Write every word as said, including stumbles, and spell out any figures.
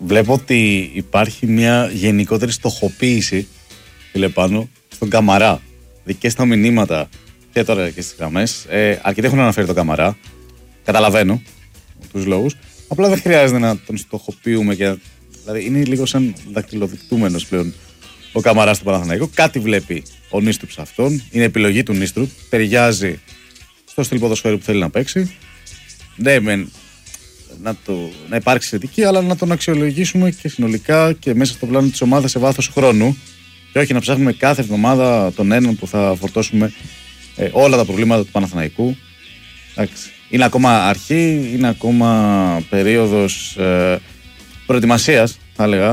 βλέπω ότι υπάρχει μια γενικότερη στοχοποίηση, φίλε Πάνο, στον Καμαρά. Και στα μηνύματα και τώρα και στις γραμμές. Ε, αρκετοί έχουν αναφέρει τον Καμαρά. Καταλαβαίνω τους λόγους. Απλά δεν χρειάζεται να τον στοχοποιούμε. Και, δηλαδή είναι λίγο σαν δακτυλοδεικτούμενος πλέον ο Καμαράς του Παναθηναϊκού. Κάτι βλέπει ο Νίστρου σε αυτόν. Είναι επιλογή του Νίστρου. Ταιριάζει στο στυλ ποδοσφαίρου που θέλει να παίξει. Ναι, μεν, να, το, να υπάρξει θετική, αλλά να τον αξιολογήσουμε και συνολικά και μέσα στο πλάνο της ομάδας σε βάθος χρόνου. Και όχι να ψάχνουμε κάθε εβδομάδα τον έναν που θα φορτώσουμε ε, όλα τα προβλήματα του Παναθηναϊκού. Εντάξει. Είναι ακόμα αρχή, είναι ακόμα περίοδος ε, προετοιμασίας, θα έλεγα.